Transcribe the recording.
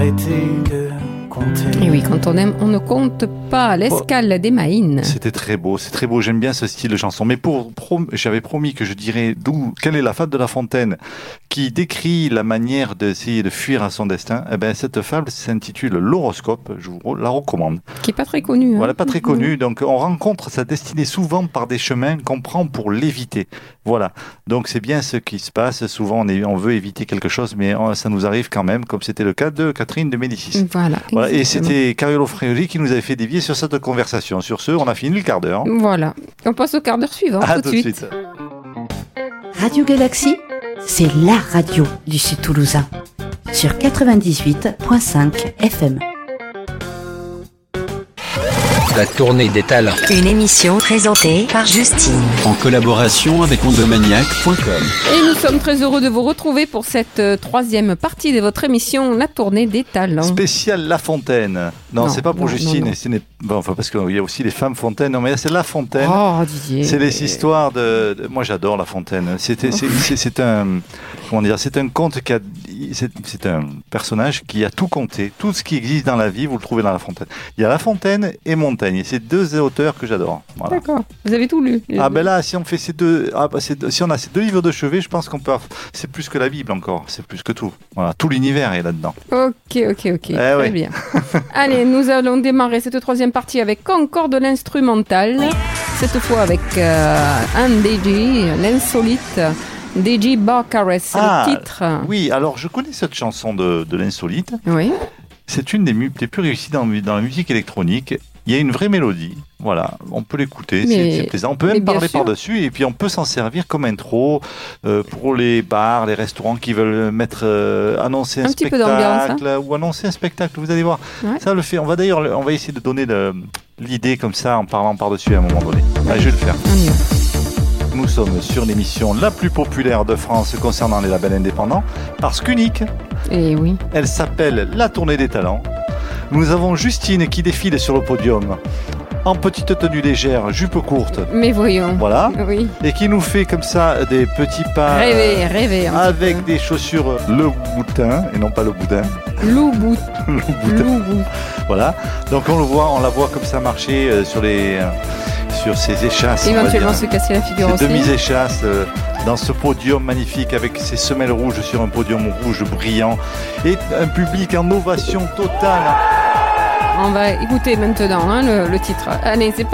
Et oui, quand on aime, on ne compte pas. L'Escale des Mahines. C'était très beau, c'est très beau. J'aime bien ce style de chanson. Mais j'avais promis que je dirais quelle est la fable de La Fontaine qui décrit la manière d'essayer de fuir à son destin. Eh ben, cette fable s'intitule L'horoscope. Je vous la recommande. Qui est pas très connue. Voilà, pas très connue. Donc, on rencontre sa destinée souvent par des chemins qu'on prend pour l'éviter. Voilà. Donc, c'est bien ce qui se passe. Souvent, on veut éviter quelque chose, mais ça nous arrive quand même, comme c'était le cas de Catherine de Médicis. Voilà. Et c'était Cariolo Fréoli qui nous avait fait dévier sur cette conversation. Sur ce, on a fini le quart d'heure. Voilà. On passe au quart d'heure suivant. À tout de suite. Radio Galaxy, c'est la radio du Sud Toulousain. Sur 98.5 FM. La tournée des talents. Une émission présentée par Justine. En collaboration avec ondomaniac.com. Et nous sommes très heureux de vous retrouver pour cette troisième partie de votre émission, La tournée des talents. Spécial La Fontaine. Non, c'est pas pour Justine. Non. Bon, enfin, parce qu'il y a aussi les femmes Fontaine. Non, mais là, c'est La Fontaine. Oh, Didier. C'est les histoires de... Moi, j'adore La Fontaine. C'est un... Comment dire? C'est un conte qui a... C'est un personnage qui a tout compté. Tout ce qui existe dans la vie, vous le trouvez dans La Fontaine. Il y a La Fontaine et Montaigne. Et c'est deux auteurs que j'adore. Voilà. D'accord. Vous avez tout lu. Ah ben là, si on fait si on a ces deux livres de chevet, je pense qu'on peut. C'est plus que la Bible encore. C'est plus que tout. Voilà, tout l'univers est là-dedans. Ok. Très bien. Allez, nous allons démarrer cette troisième partie avec encore de l'instrumental. Cette fois avec un DJ, l'insolite. DJ Barcarès, c'est le titre. Oui, alors je connais cette chanson de l'insolite. Oui. C'est une des plus réussies dans la musique électronique. Il y a une vraie mélodie, voilà, on peut l'écouter, c'est plaisant. On peut même parler par-dessus et puis on peut s'en servir comme intro pour les bars, les restaurants qui veulent annoncer un spectacle ou annoncer un spectacle, vous allez voir. Ouais. Ça le fait. On va essayer de donner l'idée comme ça en parlant par-dessus à un moment donné. Ouais. Je vais le faire. Nous sommes sur l'émission la plus populaire de France concernant les labels indépendants, parce qu'unique. Et oui. Elle s'appelle La Tournée des Talents. Nous avons Justine qui défile sur le podium en petite tenue légère, jupe courte. Mais voyons. Voilà. Oui. Et qui nous fait comme ça des petits pas. Rêver. Avec des chaussures Louboutin et non pas le boudin. Louboutin. Voilà. Donc on la voit comme ça marcher sur ses échasses. Éventuellement se casser la figure aussi. Demi-échasses dans ce podium magnifique avec ses semelles rouges sur un podium rouge brillant et un public en ovation totale. On va écouter maintenant le titre. Allez, c'est